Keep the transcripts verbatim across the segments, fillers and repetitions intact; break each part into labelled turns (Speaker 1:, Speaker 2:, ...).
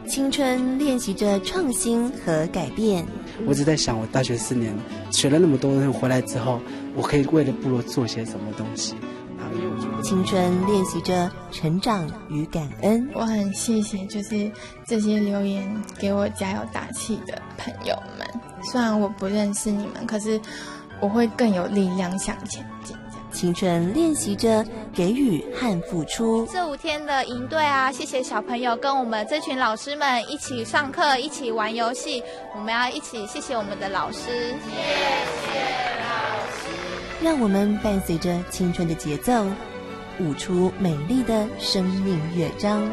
Speaker 1: 青春练习着创新和改变。
Speaker 2: 我只在想，我大学四年学了那么多东西，回来之后，我可以为了部落做些什么东西。
Speaker 1: 青春练习着成长与感恩。
Speaker 3: 我很谢谢就是这些留言给我加油打气的朋友们，虽然我不认识你们，可是我会更有力量向前进。
Speaker 1: 青春练习着给予和付出。
Speaker 4: 这五天的营队啊，谢谢小朋友跟我们这群老师们一起上课，一起玩游戏，我们要一起谢谢我们的老师。谢谢
Speaker 1: 老师。让我们伴随着青春的节奏，舞出美丽的生命乐章。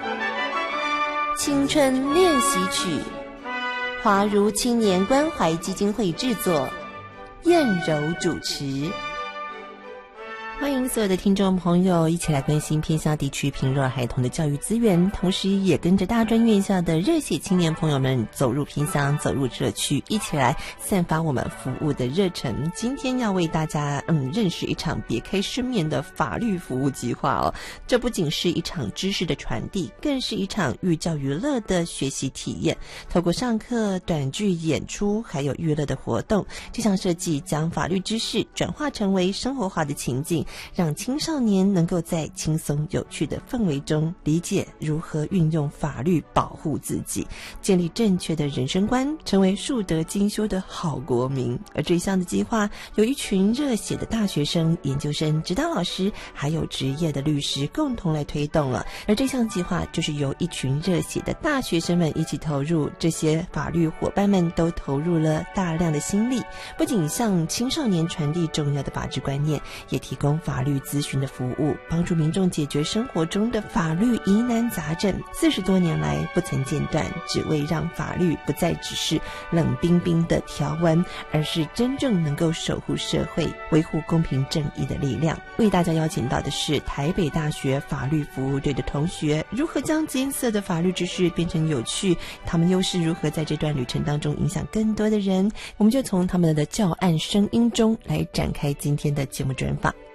Speaker 1: 青春练习曲，华如青年关怀基金会制作，燕柔主持。欢迎所有的听众朋友一起来关心偏乡地区贫弱孩童的教育资源，同时也跟着大专院校的热血青年朋友们走入偏乡，走入社区，一起来散发我们服务的热忱。今天要为大家嗯认识一场别开生面的法律服务计划哦。这不仅是一场知识的传递，更是一场寓教于乐的学习体验。透过上课、短剧演出还有娱乐的活动，这项设计将法律知识转化成为生活化的情境，让青少年能够在轻松有趣的氛围中理解如何运用法律保护自己，建立正确的人生观，成为树德精修的好国民。而这项的计划有一群热血的大学生、研究生、指导老师还有职业的律师共同来推动了。而这项计划就是由一群热血的大学生们一起投入，这些法律伙伴们都投入了大量的心力，不仅向青少年传递重要的法治观念，也提供法律咨询的服务，帮助民众解决生活中的法律疑难杂症。四十多年来不曾间断，只为让法律不再只是冷冰冰的条文，而是真正能够守护社会、维护公平正义的力量。为大家邀请到的是台北大学法律服务队的同学，如何将艰涩的法律知识变成有趣，他们又是如何在这段旅程当中影响更多的人？我们就从他们的教案声音中来展开今天的节目专访。